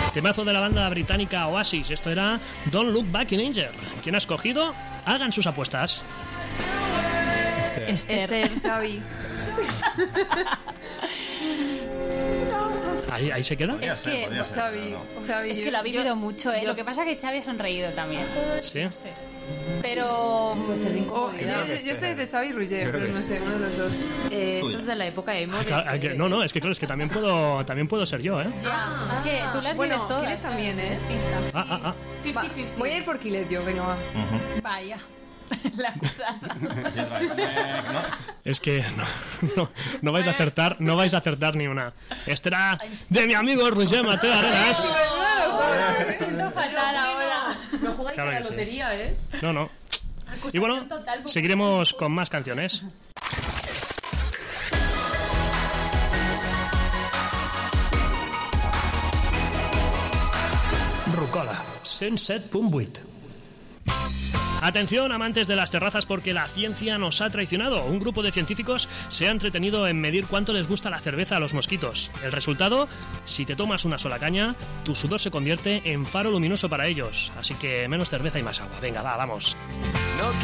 Temazo de la banda británica Oasis. Esto era Don't Look Back in Anger. ¿Quién ha escogido? Hagan sus apuestas. Esther, Xavi. Ahí se queda. Es que Xavi, es que lo ha vivido mucho, ¿eh? Lo que pasa es que Xavi ha sonreído también. Sí. No sé. Pero yo estoy de Xavi Roger, pero no sé, uno de los dos. Esto es de la época emo. No, es que claro, es que también puedo ser yo, ¿eh? Es que tú las vives todas. Killet también, ¿eh? 50-50. Voy a ir por Killet yo, venga, va. Vaya. La cosa. Es que no vais a acertar ni una. Este era de mi amigo Roger Mateo Arenas. Me siento fatal ahora. No jugáis Claro a la que sí. lotería, ¿eh? No. Y bueno, seguiremos con más canciones. Rucola, 107.8. Atención, amantes de las terrazas, porque la ciencia nos ha traicionado. Un grupo de científicos se ha entretenido en medir cuánto les gusta la cerveza a los mosquitos. El resultado: si te tomas una sola caña, tu sudor se convierte en faro luminoso para ellos. Así que menos cerveza y más agua. Venga, vamos.